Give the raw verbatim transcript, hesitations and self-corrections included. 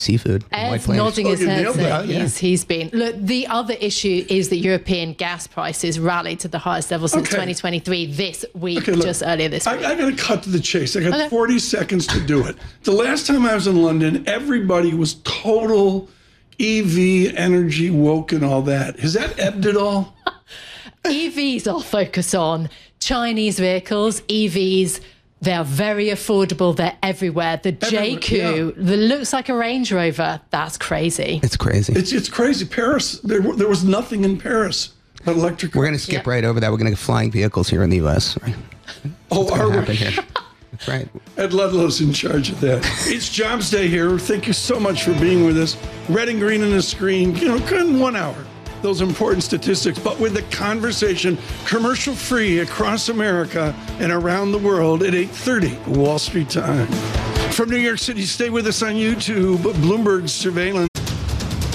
seafood. Ed's nodding his Oh, you head. nailed saying that, yeah. he's, he's been. Look, the other issue is that European gas prices rallied to the highest level since Okay. twenty twenty-three this week, Okay, look, just earlier this I, week. I got to cut to the chase. I got Okay. forty seconds to do it. The last time I was in London, everybody was total E V energy woke and all that. Has that ebbed at all? E Vs I'll focus on. Chinese vehicles, E Vs, they're very affordable. They're everywhere. The J Q, Everywhere, that looks like a Range Rover, that's crazy. It's crazy. It's it's crazy. Paris, there, there was nothing in Paris but electric. We're going to skip Yep. right over that. We're going to get flying vehicles here in the U S. Right? Oh, What's are going to we? happen here? That's right. Ed Ludlow's in charge of that. It's Jobs Day here. Thank you so much for being with us. Red and green on the screen, you know, in one hour. Those important statistics, but with the conversation commercial free across America and around the world at eight thirty Wall Street time. From New York City, stay with us on YouTube. Bloomberg surveillance.